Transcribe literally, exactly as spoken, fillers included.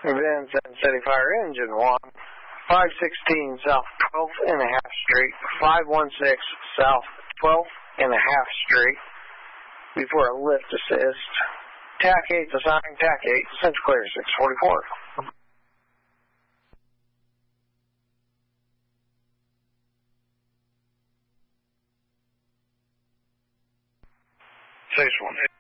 Vince and City Fire Engine one. five sixteen South twelfth and a half Street. five one six South twelfth and a half Street. Before a lift assist. T A C eight assigned, T A C eight, Central Clear six forty-four. six one.